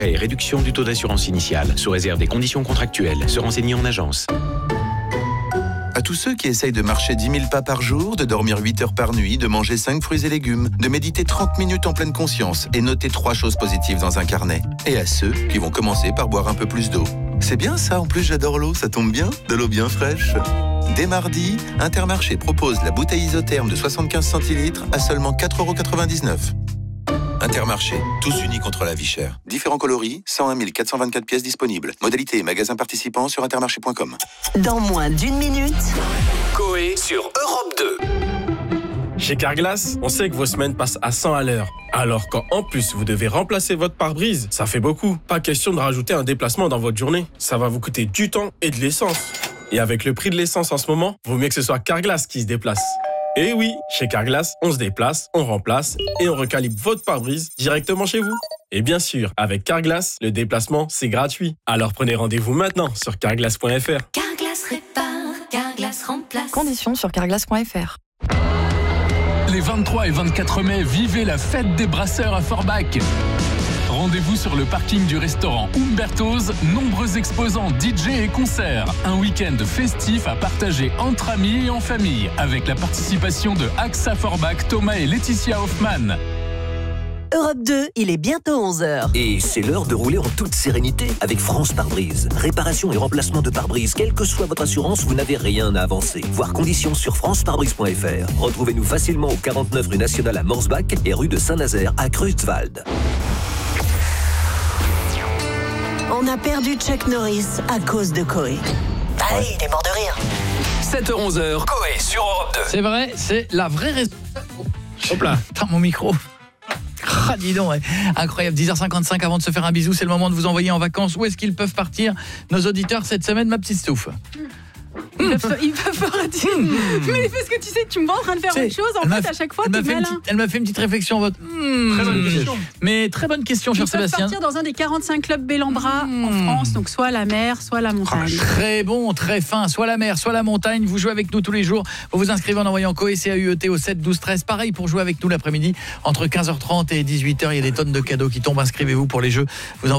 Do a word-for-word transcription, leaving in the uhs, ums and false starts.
Et réduction du taux d'assurance initiale, sous réserve des conditions contractuelles. Se renseigner en agence. À tous ceux qui essayent de marcher dix mille pas par jour, de dormir huit heures par nuit, de manger cinq fruits et légumes, de méditer trente minutes en pleine conscience et noter trois choses positives dans un carnet. Et à ceux qui vont commencer par boire un peu plus d'eau. C'est bien ça, en plus j'adore l'eau, ça tombe bien, de l'eau bien fraîche. Dès mardi, Intermarché propose la bouteille isotherme de soixante-quinze centilitres à seulement quatre euros quatre-vingt-dix-neuf. Intermarché, tous unis contre la vie chère. Différents coloris, cent un mille quatre cent vingt-quatre pièces disponibles. Modalité et magasins participants sur intermarché point com. Dans moins d'une minute, Coé sur Europe deux. Chez Carglass, on sait que vos semaines passent à cent à l'heure. Alors quand en plus vous devez remplacer votre pare-brise, ça fait beaucoup. Pas question de rajouter un déplacement dans votre journée. Ça va vous coûter du temps et de l'essence. Et avec le prix de l'essence en ce moment, vaut mieux que ce soit Carglass qui se déplace. Et oui, chez Carglass, on se déplace, on remplace et on recalibre votre pare-brise directement chez vous. Et bien sûr, avec Carglass, le déplacement, c'est gratuit. Alors prenez rendez-vous maintenant sur carglass point f r. Carglass répare, Carglass remplace. Conditions sur carglass point f r. Les vingt-trois et vingt-quatre mai, vivez la fête des brasseurs à Forbach. Rendez-vous sur le parking du restaurant Umberto's, nombreux exposants D J et concerts. Un week-end festif à partager entre amis et en famille, avec la participation de Axa Forbach, Thomas et Laetitia Hoffmann. Europe deux, il est bientôt onze heures. Et c'est l'heure de rouler en toute sérénité avec France Pare-Brise. Réparation et remplacement de pare-brise, quelle que soit votre assurance, vous n'avez rien à avancer. Voir conditions sur france pare brise point f r. Retrouvez-nous facilement au quarante-neuf rue Nationale à Morsbach et rue de Saint-Nazaire à Creutzwald. On a perdu Chuck Norris à cause de Coé. Ah, ouais. Il est mort de rire. sept heures onze, Coé sur Europe deux. C'est vrai, c'est la vraie raison. Hop là, t'as mon micro. Ah, dis donc, ouais. Incroyable, dix heures cinquante-cinq avant de se faire un bisou, c'est le moment de vous envoyer en vacances. Où est-ce qu'ils peuvent partir, nos auditeurs, cette semaine, ma petite Stouff? Ils peuvent, ils peuvent partir. Mmh. Mais parce que tu sais que tu me vois en train de faire c'est, autre chose. En fait, à chaque fois, t'es malin. Petite, elle m'a fait une petite réflexion. Votre... Mmh. Très bonne question. Mais très bonne question, cher Sébastien. Ils peuvent partir dans un des quarante-cinq clubs Bellambra mmh. en France. Donc, soit la mer, soit la montagne. Ah, très bon, très fin. Soit la mer, soit la montagne. Vous jouez avec nous tous les jours. Vous vous inscrivez en envoyant Coé, C A U E T au sept douze treize. Pareil pour jouer avec nous l'après-midi. Entre quinze heures trente et dix-huit heures, il y a des tonnes de cadeaux qui tombent. Inscrivez-vous pour les jeux. Vous